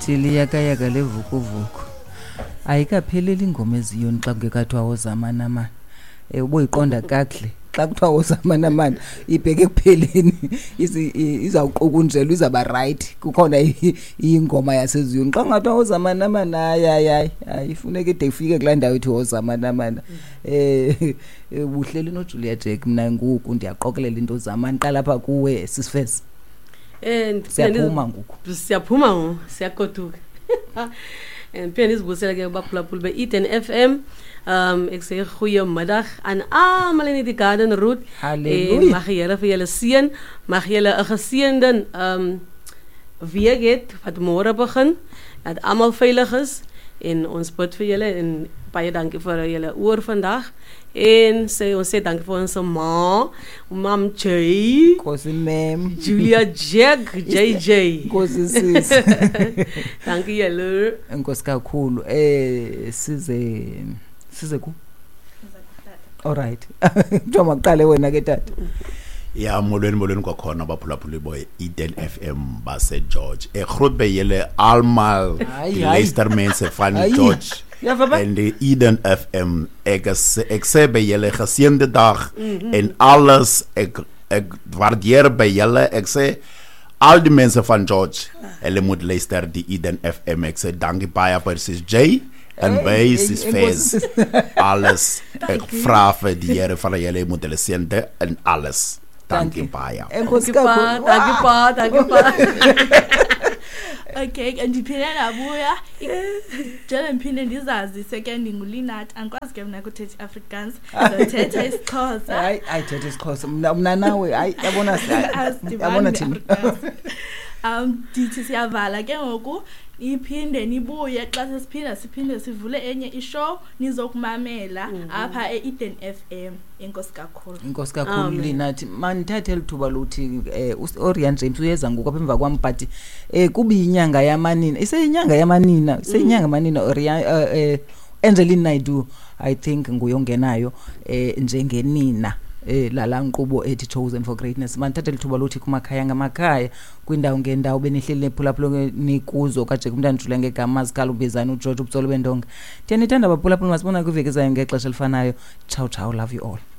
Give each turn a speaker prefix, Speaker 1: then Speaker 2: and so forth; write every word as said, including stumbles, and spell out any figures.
Speaker 1: Jiliyaka yaka levukuvuku ayikapheleli ingoma eziyoni xa kungekathiwa ozamanamana eh uboyiqonda kakhle xa kuthiwa ozamanamana ibheke kupheleni izawuqukunjelwa izaba right kukhona ingoma yaseziyoni xa ngathiwa ozamanamana ayayi ayifuneka ide ifike kula ndawo ethi ozamanamana eh ubuhleli no Julia Jack mina ngoku ndiyaqokelela into zamani qala lapha kuwe sisifeza
Speaker 2: and
Speaker 1: siyaphuma ngoku
Speaker 2: siyaphuma ngo siyakoduka en phela izibusela ke baphulaphula be Eden F M um ek sê goeiemiddag aan almal in die Garden Route.
Speaker 1: Halleluja.
Speaker 2: Mag julle vir julle seën, mag julle 'n geseënde um week hê wat môre begin, dat almal veilig is en ons bid vir julle en baie dankie vir julle oor vandag. En sê ons sê dankie vir ons ma, Mam J,
Speaker 1: Kosi mem,
Speaker 2: Julia Jack, J J.
Speaker 1: Kosi sis.
Speaker 2: Dankie julle.
Speaker 1: Enkosi kakhulu. Eh size size ku. All right. Njoma kuqale wena ke tata.
Speaker 3: Ya molweni molweni kwakhona baphulaphuli boy Eden F M base George. E groot by julle almal. Die luistermense van George.
Speaker 1: Ja,
Speaker 3: en die Eden F M ek is, ek sê by julle geseënde dag mm-hmm. en alles ek ek waardeer by julle ek sê al die mense van George hulle moet luister die Eden F M ek sê dankie baie vir sis J en by sis Fez alles ek vra vir die Here van julle moet hulle seënde en alles dankie baie
Speaker 1: enkosi
Speaker 2: kakhulu dankie pa dankie pa
Speaker 4: Okay, and ndiphinde nabuya njalo ngiphinde ndizazise ke ndinguLinat angikwazi ke mina ukuthetha Afrikaans ngithetha isiXhosa
Speaker 1: hayi ayithetha isiXhosa mina mina nawe hayi yabona yabona thina
Speaker 4: um dithi siyavala ke ngoku iphinde nibuye xa sesiphinda siphinde sivule enye ishow nizokumamela apha eEden F M enkosi kakhulu
Speaker 1: inkosi kakhulu Linathi manithathe lithuba luthi eh uOrian James uyeza ngoku apha emva kwami but eh kubi inyanga yamanina iseyinyanga yamanina iseyinyanga yamanina Orian eh Angeline Naidu I think nguyongenayo eh njengenina eh lala nkqubo ethi Chosen for Greatness manithathe lithuba luthi kumakhaya ngamakhaya kwindawo ngendawo benihleli nephulaphula nikuzo kaJack umntana Julia ngegama zikhala ubizana uGeorge ubtsolo bendonga ndiyanithanda baphulaphula masibona kuveke zayo ngexesha elifanayo ciao ciao love you all.